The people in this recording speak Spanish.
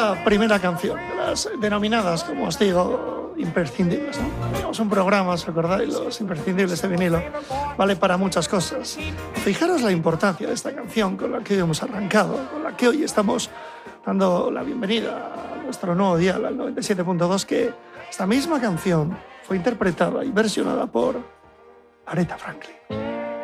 la primera canción de las denominadas, como os digo, imprescindibles, ¿no? Teníamos un programa, ¿os acordáis? Los imprescindibles de vinilo. Vale para muchas cosas. Fijaros la importancia de esta canción con la que hemos arrancado, con la que hoy estamos dando la bienvenida a nuestro nuevo dial, al 97.2, que esta misma canción fue interpretada y versionada por Aretha Franklin.